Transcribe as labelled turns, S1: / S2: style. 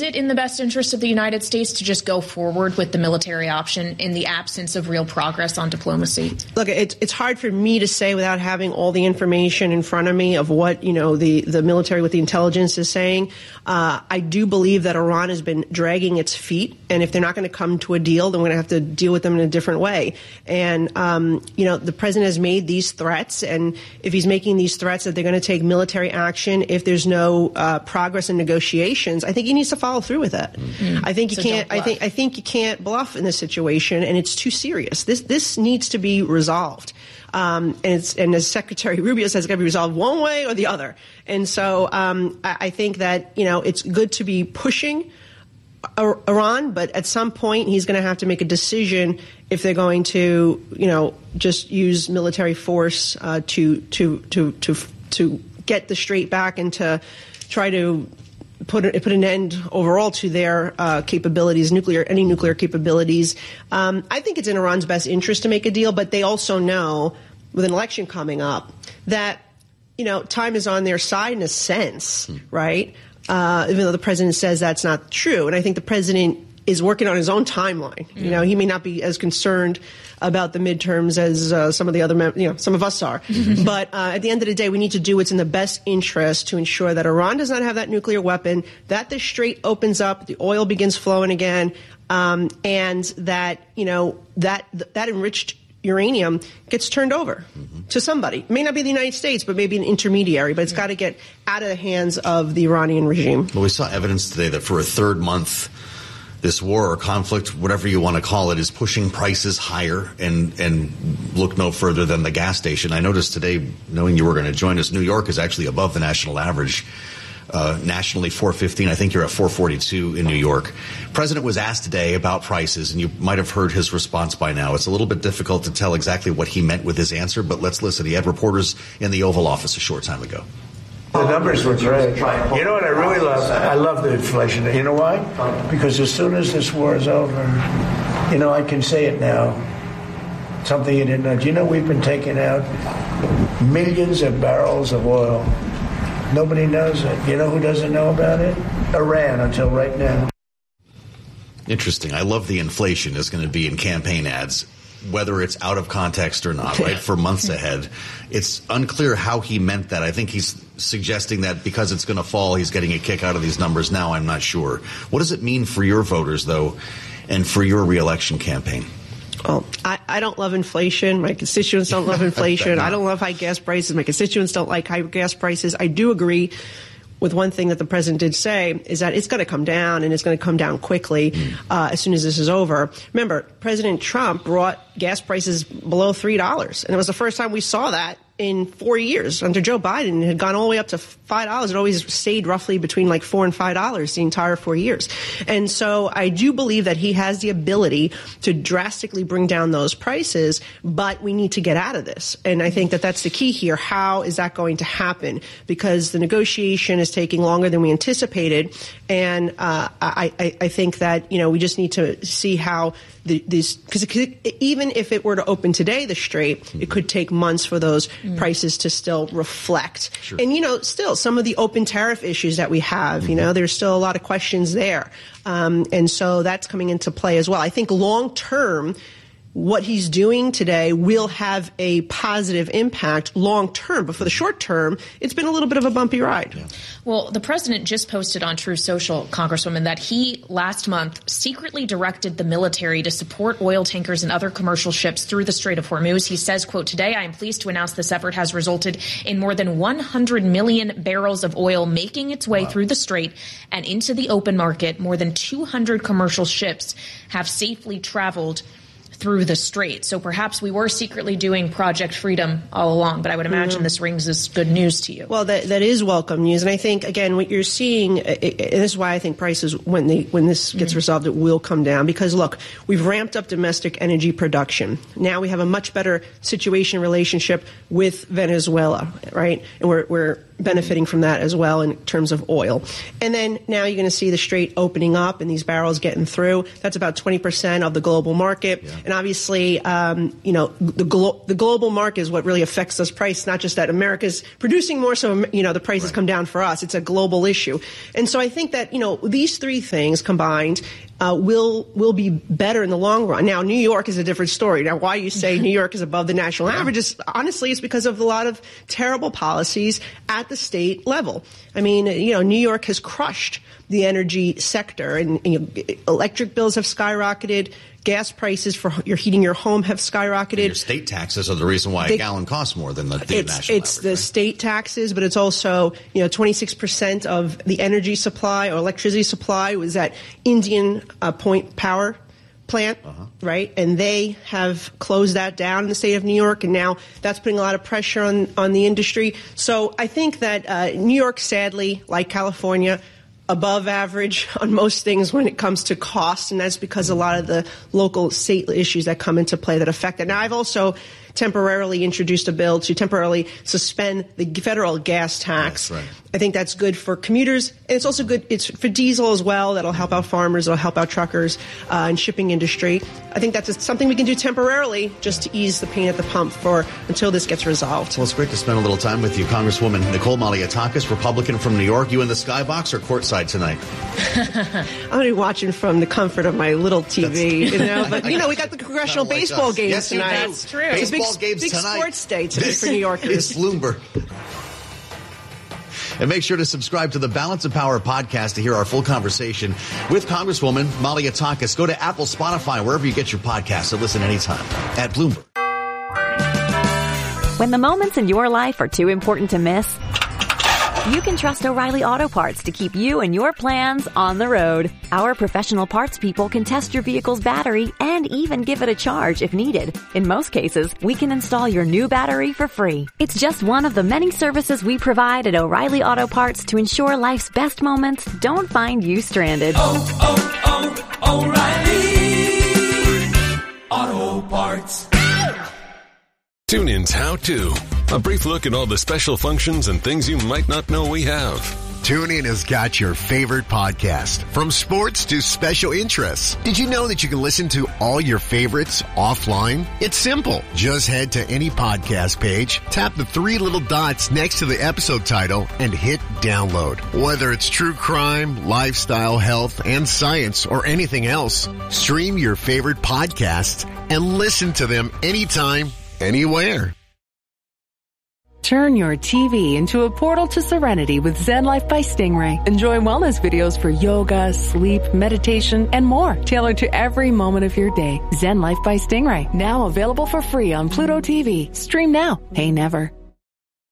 S1: it in the best interest of the United States to just go forward with the military option in the absence of real progress on diplomacy?
S2: Look, it's hard for me to say without having all the information in front of me of what, the military with the intelligence is saying. I do believe that Iran has been dragging its feet, and if they're not going to come to a deal, then we're going to have to deal with them in a different way. And, the president has made these threats, and if he's making these threats that they're going to take military action if there's no progress in negotiations, I think he needs to follow through with that. Mm-hmm. I think you can't. I think you can't bluff in this situation, and it's too serious. This needs to be resolved. And as Secretary Rubio says, it's got to be resolved one way or the other. And so I think that it's good to be pushing Iran, but at some point he's going to have to make a decision if they're going to just use military force to get the Strait back and to try to put an end overall to their capabilities, any nuclear capabilities. I think it's in Iran's best interest to make a deal, but they also know, with an election coming up, that time is on their side in a sense, right? Even though the president says that's not true, and I think the president is working on his own timeline. He may not be as concerned about the midterms as some of the other, some of us are. But at the end of the day, we need to do what's in the best interest to ensure that Iran does not have that nuclear weapon, that the Strait opens up, the oil begins flowing again, and that that enriched uranium gets turned over to somebody. It may not be the United States, but maybe an intermediary, but it's got to get out of the hands of the Iranian regime.
S3: Well, we saw evidence today that for a third month, this war or conflict, whatever you want to call it, is pushing prices higher, and look no further than the gas station. I noticed today, knowing you were going to join us, New York is actually above the national average. Nationally, $4.15. I think you're at $4.42 in New York. President was asked today about prices, and you might have heard his response by now. It's a little bit difficult to tell exactly what he meant with his answer, but let's listen. He had reporters in the Oval Office a short time ago.
S4: The numbers were great. You know what I really love? I love the inflation. You know why? Because as soon as this war is over, I can say it now. Something you didn't know. Do you know we've been taking out millions of barrels of oil? Nobody knows it. You know who doesn't know about it? Iran, until right now.
S3: Interesting. I love the inflation is going to be in campaign ads, whether it's out of context or not, right, for months ahead. It's unclear how he meant that. I think he's suggesting that because it's going to fall, he's getting a kick out of these numbers now. I'm not sure. What does it mean for your voters, though, and for your reelection campaign?
S2: Well, I don't love inflation. My constituents don't love inflation. I don't love high gas prices. My constituents don't like high gas prices. I do agree with one thing that the president did say is that it's going to come down, and it's going to come down quickly as soon as this is over. Remember, President Trump brought gas prices below $3, and it was the first time we saw that in 4 years. Under Joe Biden, it had gone all the way up to $5. It always stayed roughly between like $4 and $5 the entire 4 years. And so I do believe that he has the ability to drastically bring down those prices, but we need to get out of this. And I think that that's the key here. How is that going to happen? Because the negotiation is taking longer than we anticipated. And I think that, we just need to see how because even if it were to open today, the Strait, it could take months for those prices to still reflect. Sure. And, still some of the open tariff issues that we have, there's still a lot of questions there. And so that's coming into play as well. I think long term, what he's doing today will have a positive impact long term. But for the short term, it's been a little bit of a bumpy ride. Yeah.
S1: Well, the president just posted on Truth Social, Congresswoman, that he last month secretly directed the military to support oil tankers and other commercial ships through the Strait of Hormuz. He says, quote, "Today, I am pleased to announce this effort has resulted in more than 100 million barrels of oil making its way through the Strait and into the open market. More than 200 commercial ships have safely traveled through the Strait." So perhaps we were secretly doing Project Freedom all along, but I would imagine this rings as good news to you.
S2: Well, that is welcome news. And I think, again, what you're seeing, and this is why I think prices, when this gets resolved, it will come down. Because, look, we've ramped up domestic energy production. Now we have a much better relationship with Venezuela, right? And we're benefiting from that as well in terms of oil. And then now you're going to see the Strait opening up and these barrels getting through. That's about 20% of the global market. Yeah. And obviously, the global market is what really affects this price, not just that America's producing more, so, the prices come down for us. It's a global issue. And so I think that, these three things combined will be better in the long run. Now, New York is a different story. Now, why you say New York is above the national average is, honestly, it's because of a lot of terrible policies at the state level. I mean, New York has crushed the energy sector, and electric bills have skyrocketed. Gas prices for your heating your home have skyrocketed. And
S3: your state taxes are the reason why a gallon costs more than the national average.
S2: It's the state taxes, but it's also 26% of the energy supply or electricity supply was at Indian Point Power Plant, right? And they have closed that down in the state of New York, and now that's putting a lot of pressure on the industry. So I think that New York, sadly, like California, above average on most things when it comes to cost, and that's because a lot of the local state issues that come into play that affect it. Now, I've also temporarily introduced a bill to temporarily suspend the federal gas tax.
S3: That's right.
S2: I think that's good for commuters, and it's also good. It's for diesel as well. That'll help out farmers. It'll help out truckers and shipping industry. I think that's something we can do temporarily just to ease the pain at the pump until this gets resolved.
S3: Well, it's great to spend a little time with you, Congresswoman Nicole Malliotakis, Republican from New York. You in the skybox or courtside tonight?
S2: I'm going to be watching from the comfort of my little TV, But, we got the congressional baseball games tonight.
S1: That's true.
S2: It's a big
S3: tonight.
S2: Sports day today for New Yorkers.
S3: It's Bloomberg. And make sure to subscribe to the Balance of Power podcast to hear our full conversation with Congresswoman Malliotakis. Go to Apple, Spotify, wherever you get your podcasts, so listen anytime at Bloomberg.
S5: When the moments in your life are too important to miss, you can trust O'Reilly Auto Parts to keep you and your plans on the road. Our professional parts people can test your vehicle's battery and even give it a charge if needed. In most cases, we can install your new battery for free. It's just one of the many services we provide at O'Reilly Auto Parts to ensure life's best moments don't find you stranded.
S6: O'Reilly Auto Parts.
S7: Tune in's How To. A brief look at all the special functions and things you might not know we have.
S8: TuneIn has got your favorite podcast, from sports to special interests. Did you know that you can listen to all your favorites offline? It's simple. Just head to any podcast page, tap the three little dots next to the episode title, and hit download. Whether it's true crime, lifestyle, health, and science, or anything else, stream your favorite podcasts and listen to them anytime, anywhere.
S9: Turn your TV into a portal to serenity with Zen Life by Stingray. Enjoy wellness videos for yoga, sleep, meditation, and more, tailored to every moment of your day. Zen Life by Stingray, now available for free on Pluto TV. Stream now, pay never.